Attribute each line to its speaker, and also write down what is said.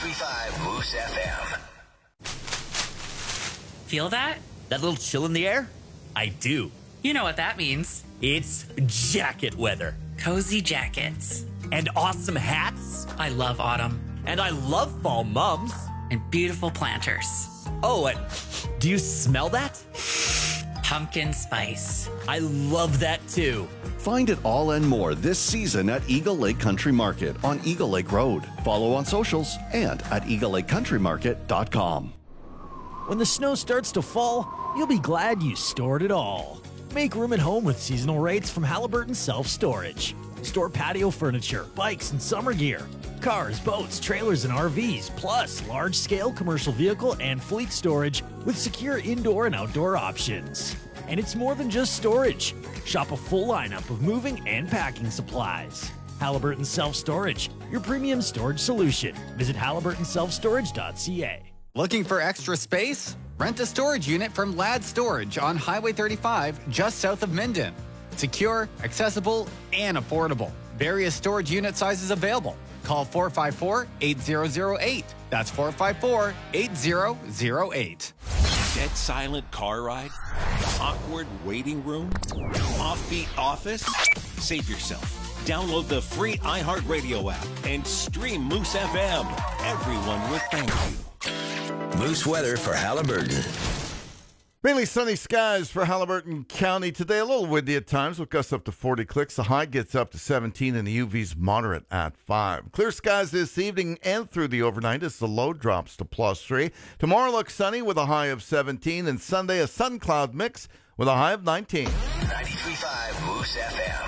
Speaker 1: 93.5 Moose FM.
Speaker 2: Feel that?
Speaker 3: That little chill in the air? I do.
Speaker 2: You know what that means.
Speaker 3: It's jacket weather.
Speaker 2: Cozy jackets.
Speaker 3: And awesome hats.
Speaker 2: I love autumn.
Speaker 3: And I love fall mums.
Speaker 2: And beautiful planters.
Speaker 3: Oh, and do you smell that?
Speaker 2: Pumpkin spice.
Speaker 3: I love that too.
Speaker 4: Find it all and more this season at Eagle Lake Country Market on Eagle Lake Road. Follow on socials and at eaglelakecountrymarket.com.
Speaker 5: When the snow starts to fall, you'll be glad you stored it all. Make room at home with seasonal rates from Halliburton Self-Storage. Store patio furniture, bikes, and summer gear. Cars, boats, trailers, and RVs, plus large-scale commercial vehicle and fleet storage with secure indoor and outdoor options. And it's more than just storage. Shop a full lineup of moving and packing supplies. Halliburton Self-Storage, your premium storage solution. Visit halliburtonselfstorage.ca.
Speaker 6: Looking for extra space? Rent a storage unit from Ladd Storage on Highway 35, just south of Minden. Secure, accessible, and affordable. Various storage unit sizes available. Call 454-8008. That's 454-8008.
Speaker 7: Dead silent car ride? Awkward waiting room? Offbeat office? Save yourself. Download the free iHeartRadio app and stream Moose FM. Everyone will thank you.
Speaker 1: Moose weather for Halliburton.
Speaker 8: Mainly sunny skies for Halliburton County today. A little windy at times with gusts up to 40 clicks. The high gets up to 17 and the UV's moderate at 5. Clear skies this evening and through the overnight as the low drops to +3. Tomorrow looks sunny with a high of 17 and Sunday a sun cloud mix with a high of 19.
Speaker 1: 93.5 Moose FM.